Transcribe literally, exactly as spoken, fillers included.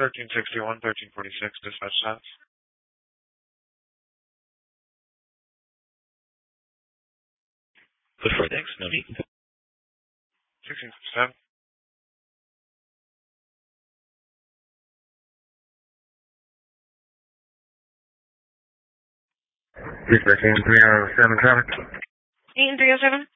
thirteen sixty-one, thirteen forty-six, dispatch stats. Push for thanks, no need. sixteen fifty-seven. Dispatch eight three oh seven traffic. eight three oh seven.